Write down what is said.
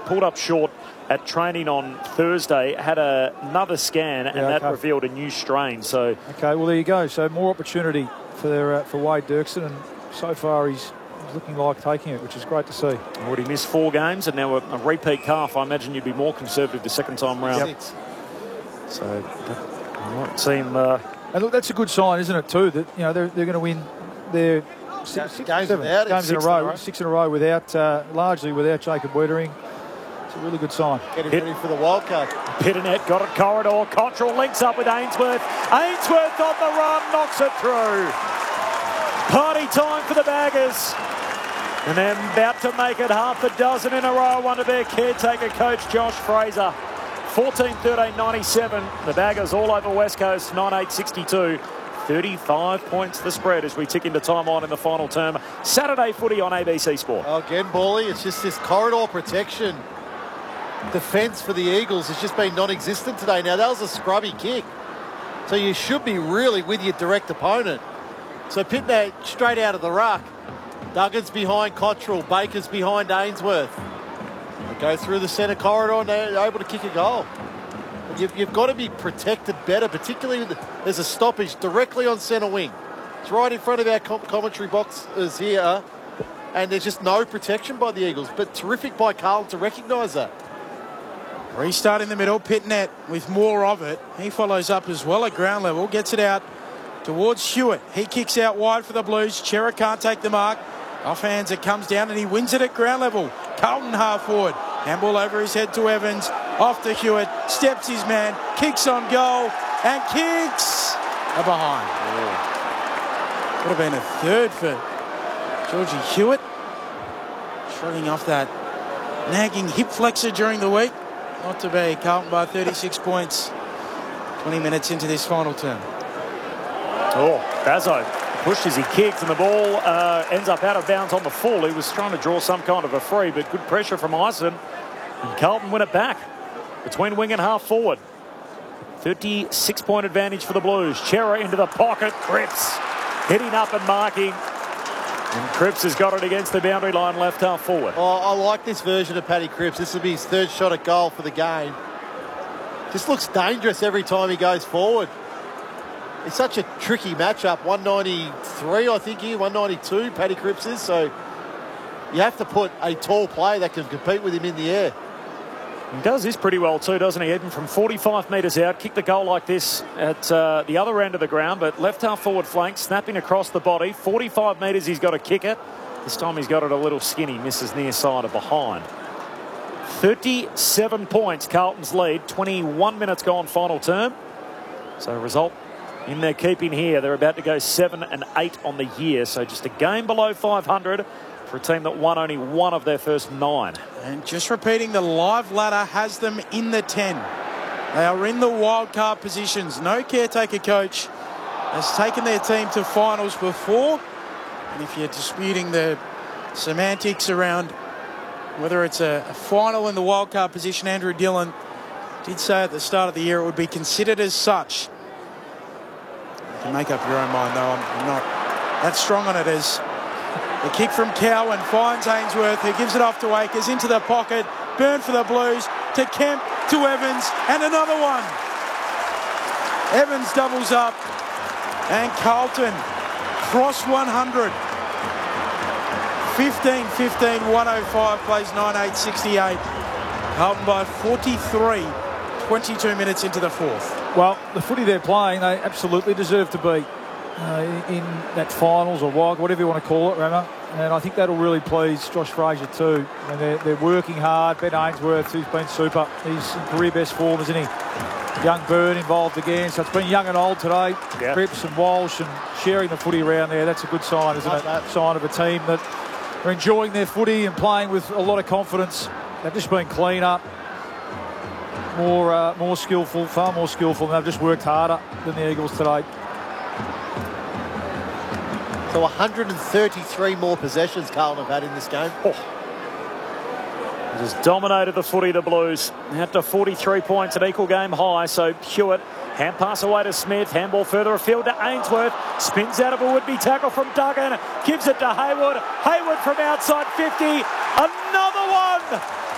pulled up short at training on Thursday, had another scan, and that revealed a new strain. So okay, well there you go. So more opportunity for Wade Dirksen, and so far he's looking like taking it, which is great to see. Already missed 4 games, and now a repeat calf. I imagine you'd be more conservative the second time round. Yep. So that might seem. And look, that's a good sign, isn't it? Too that they're going to win their six games in a row without largely without Jacob Weitering. It's a really good sign. Getting ready for the wild card. Pitternet got it corridor. Cottrell links up with Ainsworth. Ainsworth on the run, knocks it through. Party time for the Baggers. And then about to make it half a dozen in a row under their caretaker coach, Josh Fraser. 14-13-97. The Baggers all over West Coast, 9-8-62. 35 points the spread as we tick into time on in the final term. Saturday footy on ABC Sport. Again, Bally, it's just this corridor protection. Defence for the Eagles has just been non-existent today. Now, that was a scrubby kick. So you should be really with your direct opponent. So Pitner straight out of the ruck. Duggan's behind Cottrell. Baker's behind Ainsworth. They go through the centre corridor and they're able to kick a goal. You've got to be protected better, particularly there's a stoppage directly on centre wing. It's right in front of our commentary boxes here, and there's just no protection by the Eagles. But terrific by Carlton to recognise that. Restart in the middle, Pitnet with more of it. He follows up as well at ground level, gets it out towards Hewitt. He kicks out wide for the Blues. Chera can't take the mark. Off hands, it comes down and he wins it at ground level. Carlton half forward. Handball over his head to Evans. Off to Hewitt. Steps his man. Kicks on goal. And kicks a behind. Yeah. Would have been a third for Georgie Hewitt. Shrugging off that nagging hip flexor during the week. Not to be. Carlton by 36 points. 20 minutes into this final term. Oh, Bazzo pushed as he kicked, and the ball ends up out of bounds on the full. He was trying to draw some kind of a free, but good pressure from Ison. And Carlton win it back between wing and half forward. 36-point advantage for the Blues. Chera into the pocket. Cripps hitting up and marking. And Cripps has got it against the boundary line left half forward. Oh, I like this version of Paddy Cripps. This will be his third shot at goal for the game. Just looks dangerous every time he goes forward. It's such a tricky matchup. 193, I think here, 192, Paddy Cripps is. So you have to put a tall player that can compete with him in the air. He does this pretty well too, doesn't he? Even from 45 metres out, kick the goal like this at the other end of the ground, but left half forward flank, snapping across the body. 45 metres, he's got to kick it. This time he's got it a little skinny, misses near side of behind. 37 points, Carlton's lead. 21 minutes gone final term. So result in their keeping here. They're about to go 7-8 on the year. So just a game below 500 for a team that won only one of their first 9. And just repeating, the live ladder has them in the 10. They are in the wild card positions. No caretaker coach has taken their team to finals before. And if you're disputing the semantics around whether it's a final in the wild card position, Andrew Dillon did say at the start of the year it would be considered as such. You can make up your own mind, though. I'm not that strong on it. As the kick from Cowan finds Ainsworth, who gives it off to Akers into the pocket. Burn for the Blues to Kemp to Evans, and another one. Evans doubles up, and Carlton cross 100. 15-15, 105 plays 9-8-68. Carlton by 43. 22 minutes into the fourth. Well, the footy they're playing, they absolutely deserve to be in that finals or wild, whatever you want to call it, Rama. And I think that'll really please Josh Fraser too. And they're working hard. Ben Ainsworth, who's been super, he's in career best form, isn't he? Young Byrne involved again, so it's been young and old today. Yep. Cripps and Walsh and sharing the footy around there. That's a good sign, isn't it? Sign of a team that are enjoying their footy and playing with a lot of confidence. They've just been clean up. More skillful, far more skillful, and they've just worked harder than the Eagles today. So 133 more possessions Carlton have had in this game. Just dominated the footy, the Blues. Out to 43 points at equal game high. So Hewitt, hand pass away to Smith. Handball further afield to Ainsworth. Spins out of a would-be tackle from Duggan. Gives it to Hayward. Hayward from outside 50. Another one.